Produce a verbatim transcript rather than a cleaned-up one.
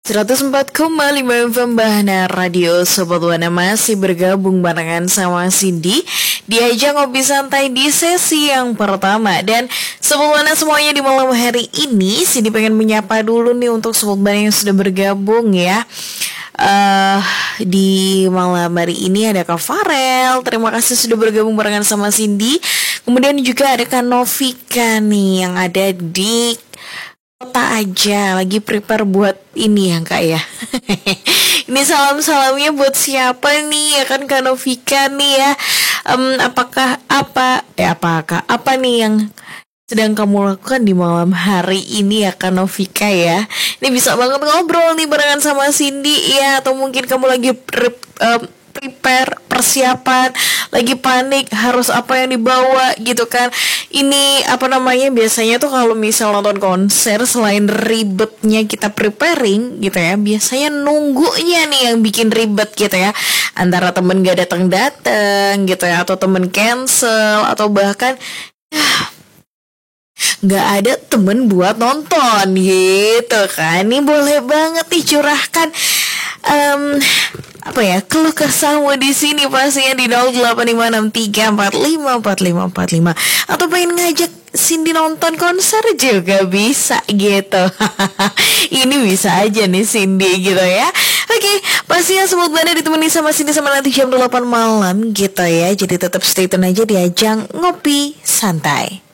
seratus empat koma lima F M Bahana Radio. Sobat Wana masih bergabung barengan sama Cindy di Ajang Ngopi Santai di sesi yang pertama. Dan Sobat Wana semuanya di malam hari ini, Cindy pengen menyapa dulu nih untuk Sobat Wana yang sudah bergabung ya. Uh, di malam hari ini ada Kak Farel, terima kasih sudah bergabung barengan sama Cindy. Kemudian juga ada Kak Novika nih yang ada di kota aja, lagi prepare buat ini ya Kak ya. Ini salam-salamnya buat siapa nih ya kan Kak Novika nih ya. um, Apakah apa Eh apakah apa nih yang sedang kamu lakukan di malam hari ini ya Kak Novika ya. Ini bisa banget ngobrol nih barengan sama Cindy ya. Atau mungkin kamu lagi pre- um, prepare, persiapan, lagi panik harus apa yang dibawa gitu kan. Ini apa namanya, biasanya tuh kalau misal nonton konser, selain ribetnya kita preparing gitu ya, biasanya nunggunya nih yang bikin ribet gitu ya. Antara temen gak datang-datang gitu ya, atau temen cancel, atau bahkan nggak ada temen buat nonton gitu kan. Ini boleh banget nih curahkan um, apa ya, keluh kesahmu di sini pastinya di nol delapan lima enam tiga empat lima empat lima empat lima, atau pengen ngajak Cindy nonton konser juga bisa gitu. Ini bisa aja nih Cindy gitu ya. Oke, pastinya Sobat Wana ditemani sama Cindy sama nanti jam delapan malam gitu ya. Jadi tetap stay tune aja di Ajang Ngopi Santai.